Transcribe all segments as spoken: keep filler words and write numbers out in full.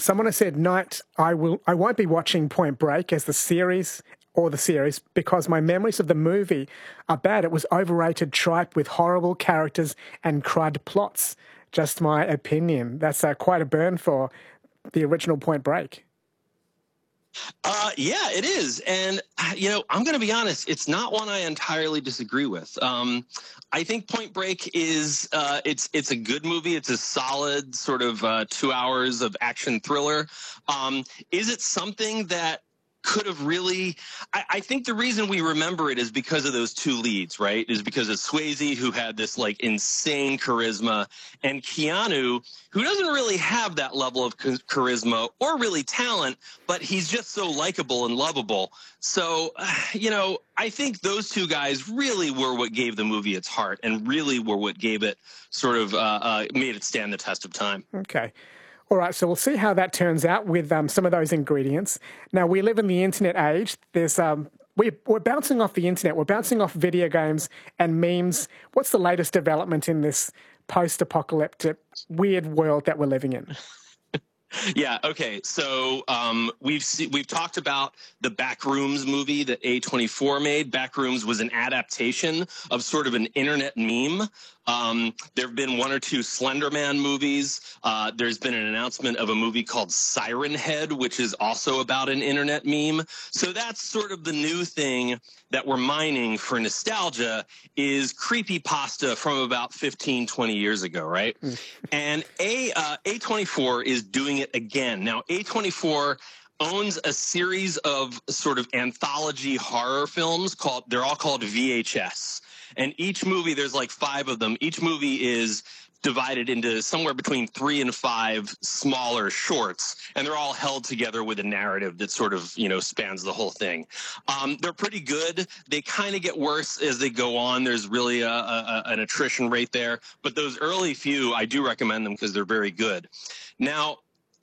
someone has said, Knight, I will, I won't be watching Point Break as the series or the series because my memories of the movie are bad. It was overrated tripe with horrible characters and crud plots. Just my opinion. That's uh, quite a burn for the original Point Break. Uh, yeah, it is. And, you know, I'm going to be honest, it's not one I entirely disagree with. Um, I think Point Break is, uh, it's it's a good movie. It's a solid sort of uh, two hours of action thriller. Um, is it something that could have really, I, I think the reason we remember it is because of those two leads, right? Is because of Swayze, who had this like insane charisma, and Keanu, who doesn't really have that level of charisma or really talent, but he's just so likable and lovable. So, uh, you know, I think those two guys really were what gave the movie its heart and really were what gave it sort of uh, uh, made it stand the test of time. Okay. All right, so we'll see how that turns out with um, some of those ingredients. Now, we live in the internet age. There's um, we, we're bouncing off the internet. We're bouncing off video games and memes. What's the latest development in this post-apocalyptic weird world that we're living in? Yeah. Okay. So um, we've see, we've talked about the Backrooms movie that A twenty-four made. Backrooms was an adaptation of sort of an internet meme. Um, there have been one or two Slender Man movies. Uh, there's been an announcement of a movie called Siren Head, which is also about an internet meme. So that's sort of the new thing that we're mining for nostalgia is creepypasta from about fifteen, twenty years ago, right? Mm. And A, uh, A twenty-four is doing it again. Now, A twenty-four owns a series of sort of anthology horror films called, they're all called V H S. And each movie, there's like five of them. Each movie is divided into somewhere between three and five smaller shorts, and they're all held together with a narrative that sort of, you know, spans the whole thing. Um, they're pretty good. They kind of get worse as they go on. There's really a, a, an attrition rate there. But those early few, I do recommend them because they're very good. Now,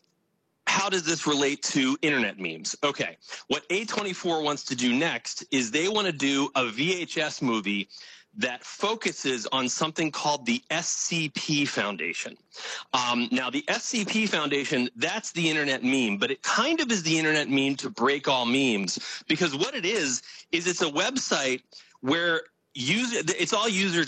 how does this relate to internet memes? Okay, what A twenty-four wants to do next is they want to do a V H S movie that focuses on something called the S C P Foundation. Um, now, the S C P Foundation, that's the internet meme, but it kind of is the internet meme to break all memes, because what it is, is it's a website where user, it's all user